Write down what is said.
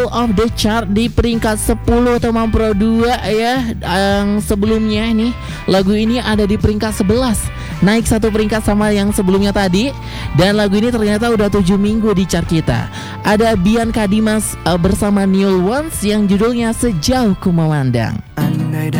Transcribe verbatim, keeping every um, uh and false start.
of the chart di peringkat sepuluh teman Pro dua ya. Yang sebelumnya nih lagu ini ada di peringkat sebelas, naik satu peringkat sama yang sebelumnya tadi. Dan lagu ini ternyata udah tujuh minggu di chart kita. Ada Bianca Dimas uh, bersama New Ones yang judulnya Sejauh Ku Memandang.